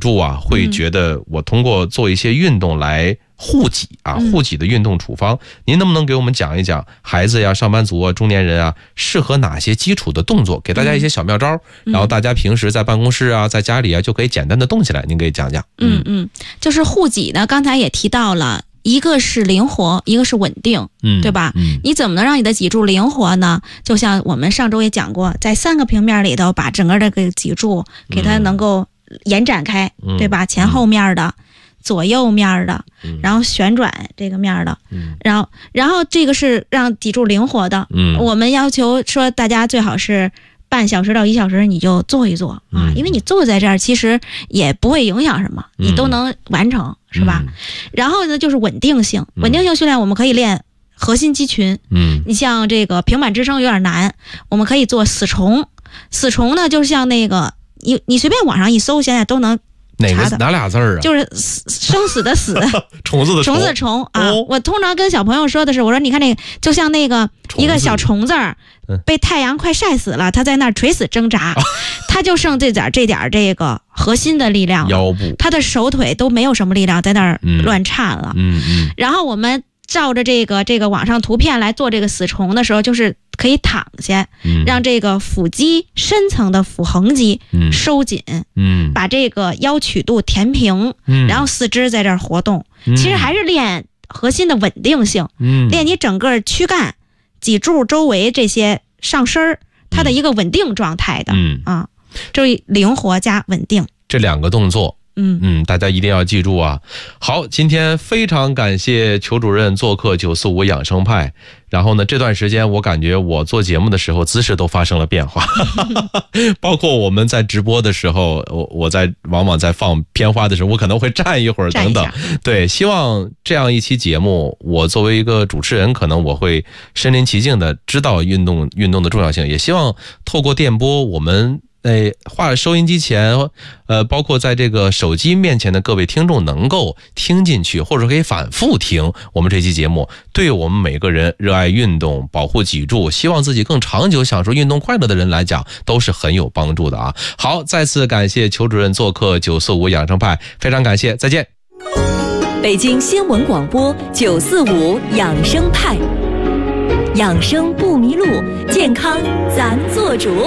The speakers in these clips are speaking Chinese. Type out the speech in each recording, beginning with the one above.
柱啊，会觉得我通过做一些运动来护己啊，护己的运动处方，您能不能给我们讲一讲孩子呀、上班族啊、中年人啊，适合哪些基础的动作，给大家一些小妙招，然后大家平时在办公室啊、在家里啊就可以简单的动起来，您给讲讲。 就是护己呢，刚才也提到了，一个是灵活，一个是稳定，对吧？你怎么能让你的脊柱灵活呢？就像我们上周也讲过，在3个平面里头，把整个这个脊柱给它能够延展开，对吧？前后面的。左右面的，然后旋转这个面的，然后这个是让脊柱灵活的。我们要求说大家最好是半小时到1小时你就做一做啊，因为你坐在这儿其实也不会影响什么，你都能完成，是吧？然后呢就是稳定性训练，我们可以练核心肌群。你像这个平板支撑有点难，我们可以做死虫。死虫呢，就像那个你随便网上一搜，现在都能。 哪俩字儿啊？ 就是生死的死， 虫子的虫， 虫子虫啊！我通常跟小朋友说的是，我说你看那个，就像那个一个小虫子儿，被太阳快晒死了，它在那儿垂死挣扎，它就剩这点这个核心的力量了， 腰部， 它的手腿都没有什么力量，在那儿乱颤了。然后我们照着这个网上图片来做这个死虫的时候，就是可以躺下，让这个腹肌深层的腹横肌收紧，把这个腰曲度填平，然后四肢在这儿活动，其实还是练核心的稳定性，练你整个躯干、脊柱周围这些上身它的一个稳定状态的就是灵活加稳定这2个动作。大家一定要记住啊！好，今天非常感谢裘主任做客945养生派。然后呢，这段时间我感觉我做节目的时候姿势都发生了变化，包括我们在直播的时候，我往往在放片花的时候，我可能会站一会儿等等。对，希望这样一期节目，我作为一个主持人，可能我会身临其境的知道运动的重要性，也希望透过电波我们。收音机前，包括在这个手机面前的各位听众能够听进去，或者可以反复听我们这期节目，对我们每个人热爱运动、保护脊柱、希望自己更长久享受运动快乐的人来讲，都是很有帮助的啊！好，再次感谢裘主任做客945养生派，非常感谢，再见。 北京新闻广播945养生派，养生不迷路，健康咱做主。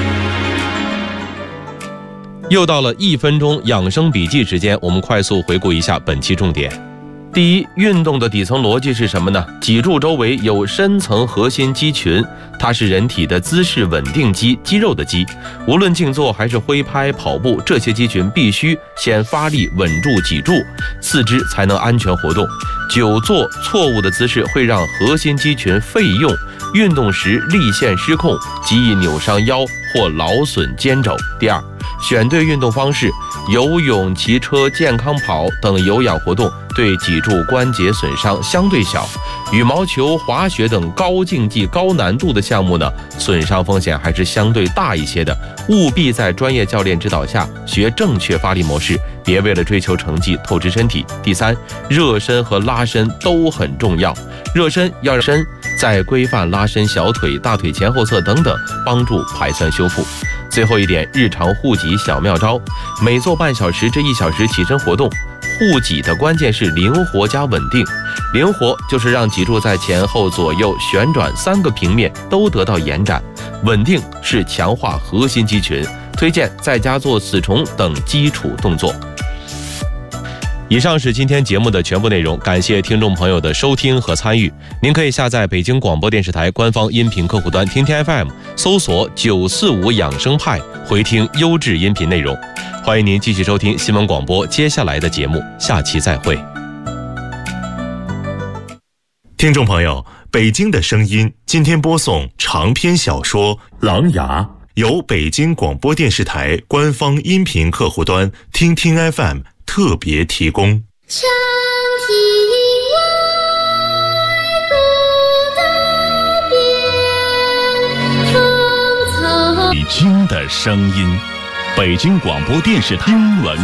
又到了1分钟养生笔记时间，我们快速回顾一下本期重点。第一，运动的底层逻辑是什么呢？脊柱周围有深层核心肌群，它是人体的姿势稳定肌，肌肉的肌。无论静坐还是挥拍、跑步，这些肌群必须先发力稳住脊柱，四肢才能安全活动。久坐错误的姿势会让核心肌群废用，运动时力线失控，极易扭伤腰或劳损肩肘。第二，选对运动方式，游泳、骑车、健康跑等有氧活动对脊柱关节损伤相对小，羽毛球、滑雪等高竞技、高难度的项目呢，损伤风险还是相对大一些的。务必在专业教练指导下学正确发力模式，别为了追求成绩透支身体。第三，热身和拉伸都很重要，热身要深，再规范拉伸小腿、大腿前后侧等等，帮助排酸修复。最后一点，日常护脊小妙招，每做半小时至1小时起身活动。护脊的关键是灵活加稳定，灵活就是让脊柱在前后左右旋转3个平面都得到延展，稳定是强化核心肌群，推荐在家做死虫等基础动作。以上是今天节目的全部内容，感谢听众朋友的收听和参与。您可以下载北京广播电视台官方音频客户端听听 FM， 搜索945养生派，回听优质音频内容。欢迎您继续收听新闻广播接下来的节目，下期再会。 听众朋友，北京的声音今天播送长篇小说《狼牙》，由北京广播电视台官方音频客户端听听 FM 特别提供。 长亭外，古道边，芳草。 北京的声音，北京广播电视台英文